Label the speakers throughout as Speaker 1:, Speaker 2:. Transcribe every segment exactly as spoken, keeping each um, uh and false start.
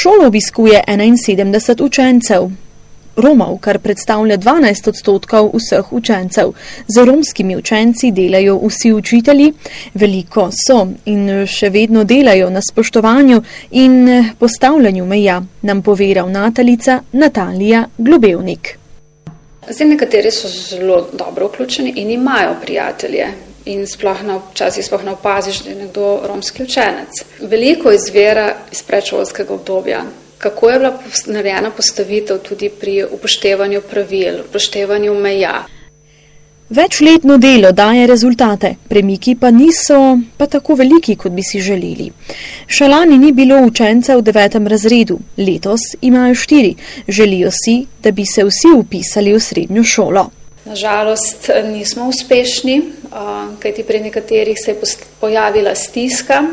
Speaker 1: Šolo obiskuje enainsedemdeset učencev Romov, kar predstavlja dvanajst odstotkov vseh učencev. Z romskimi učenci delajo vsi učitelji, veliko so in še vedno delajo na spoštovanju in postavljanju meja, nam pove ravnateljica Natalija Globevnik.
Speaker 2: Zdaj, nekateri so zelo dobro vključeni in imajo prijatelje in sploh na, včasih sploh ne opaziš, da je nekdo romski učenec. Veliko izvira iz predšolskega obdobja. Kako je bila narejena postavitev tudi pri upoštevanju pravil, upoštevanju meja.
Speaker 1: Večletno delo daje rezultate, premiki pa niso pa tako veliki, kot bi si želeli. Še lani ni bilo učencev v devetem razredu, letos imajo štiri. Želijo si, da bi se vsi upisali v srednjo šolo.
Speaker 2: Nažalost nismo uspešni, kajti pri nekaterih se je pojavila stiska,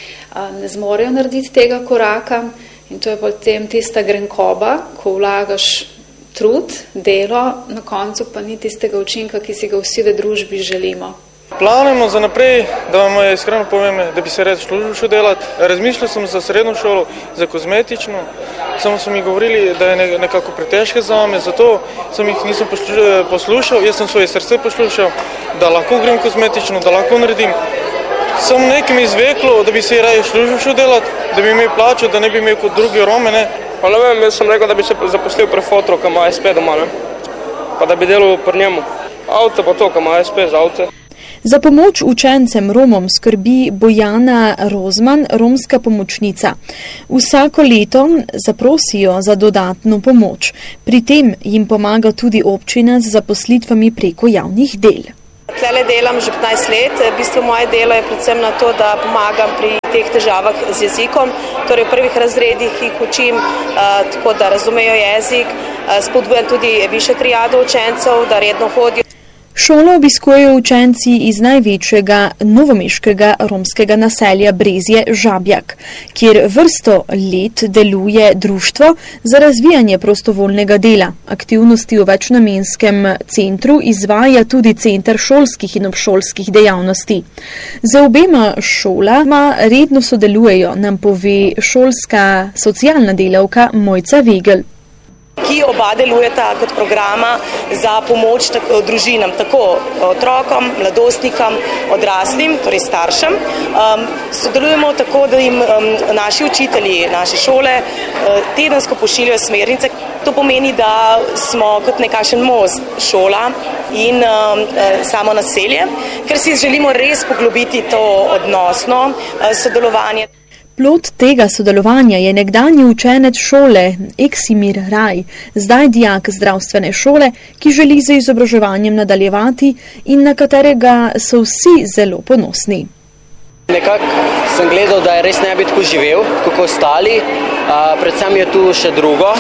Speaker 2: ne zmorejo narediti tega koraka. In to je potem tista grenkoba, ko vlagaš trud, delo, na koncu pa ni tistega učinka, ki si ga vsi v družbi želimo.
Speaker 3: Planujemo za naprej, da vam je iskreno povem, da bi se res šlo delati. Razmišljal sem za srednjo šolo, za kozmetično, samo so mi govorili, da je nekako pretežke za me, zato sem jih nisem poslušal, jaz sem svoje srce poslušal, da lahko grem kozmetično, da lahko naredim. Samo nekaj mi izveklo, da bi se raje šlo delati, da bi imel plačo, da ne bi imel kot drugi Rome, ne.
Speaker 4: Pa ne vem, jaz sem rekel, da bi se zaposlil pri fotru, ki ima es pe doma, ne. Pa da bi delal pri njemu. Avto pa to, ki ima es pe za avto.
Speaker 1: Za pomoč učencem Romom skrbi Bojana Rozman, romska pomočnica. Vsako leto zaprosijo za dodatno pomoč. Pri tem jim pomaga tudi občina z zaposlitvami preko javnih del.
Speaker 5: Tlele delam že petnajst let, v bistvu moje delo je predvsem na to, da pomagam pri teh težavah z jezikom, torej v prvih razredih jih učim, tako da razumejo jezik, spodbujam tudi višjo triado učencev, da redno hodijo.
Speaker 1: Šolo obiskujejo učenci iz največjega novomeškega romskega naselja Brezje Žabjak, kjer vrsto let deluje društvo za razvijanje prostovoljnega dela. Aktivnosti v večnamenskem centru izvaja tudi Center šolskih in obšolskih dejavnosti. Za obema šolama redno sodelujejo, nam pove šolska socialna delavka Mojca Vegel,
Speaker 5: ki oba delujeta kot programa za pomoč tako, družinam, tako otrokom, mladostnikom, odraslim, torej staršem. Um, sodelujemo tako, da jim um, naši učitelji, naše šole uh, tedensko pošiljajo smernice. To pomeni, da smo kot nekakšen most šola in um, samo naselje, ker si želimo res poglobiti to odnosno uh, sodelovanje.
Speaker 1: Plod tega sodelovanja je nekdanji učenec šole Eksimir Raj, zdaj dijak zdravstvene šole, ki želi z izobraževanjem nadaljevati in na katerega so vsi zelo ponosni.
Speaker 6: Nekako sem gledal, da je res ne bi tako živel, kako ostali. A, predvsem je tu še drugo,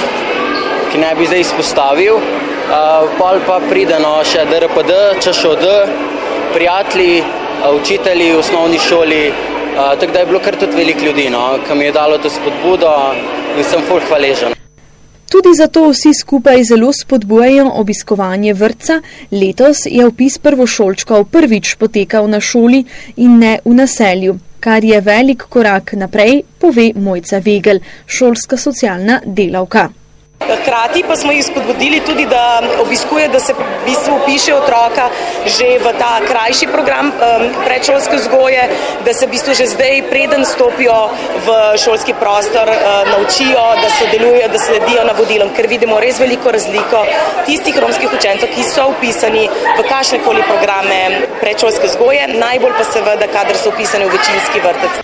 Speaker 6: ki ne bi zdaj izpostavil. A, pol pa pride no, še de er pe de, če še od, prijatelji, učitelji v osnovni šoli. Uh, tako da je bilo kar tudi veliko ljudi, no, ki mi je dalo to spodbudo in sem ful hvaležen.
Speaker 1: Tudi zato vsi skupaj zelo spodbujajo obiskovanje vrtca. Letos je vpis prvošolčkov prvič potekal na šoli in ne v naselju, kar je velik korak naprej, pove Mojca Vegel, šolska socialna delavka.
Speaker 5: Hkrati pa smo jih spodbudili tudi, da obiskuje, da se v bistvu vpiše otroka že v ta krajši program um, predšolske vzgoje, da se v bistvu že zdaj, preden stopijo v šolski prostor, uh, naučijo, da sodelujejo, da sledijo navodilom, ker vidimo res veliko razliko tistih romskih učencev, ki so vpisani v kakršnekoli programe predšolske vzgoje, najbolj pa seveda, kadar so vpisani v večinski vrtec.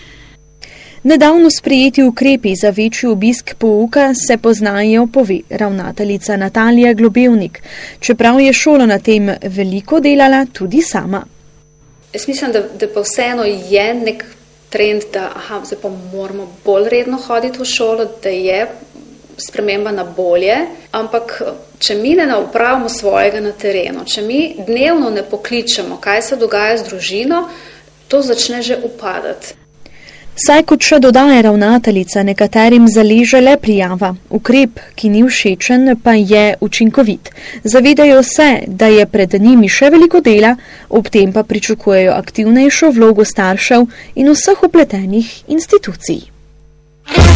Speaker 1: Nedavno sprejeti ukrepi za večji obisk pouka se poznajo, pove ravnateljica Natalija Globevnik, čeprav je šola na tem veliko delala tudi sama.
Speaker 2: Jaz mislim, da, da pa vseeno je nek trend, da aha, zdaj pa moramo bolj redno hoditi v šolo, da je sprememba na bolje, ampak če mi ne opravimo svojega na terenu, če mi dnevno ne pokličemo, kaj se dogaja z družino, to začne že upadati.
Speaker 1: Saj kot še dodaja ravnateljica, nekaterim zaleže le prijava. Ukrep, ki ni všečen, pa je učinkovit. Zavedajo se, da je pred njimi še veliko dela, ob tem pa pričakujejo aktivnejšo vlogo staršev in vseh upletenih institucij.